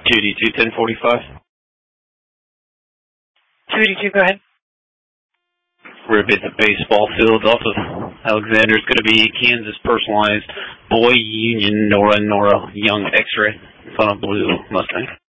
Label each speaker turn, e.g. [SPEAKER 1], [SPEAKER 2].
[SPEAKER 1] 2D2 1045.
[SPEAKER 2] 282, go ahead.
[SPEAKER 1] We're at the baseball field off of Alexander. It's going to be Kansas personalized Boy Union Nora Young X-Ray. It's on a blue Mustang.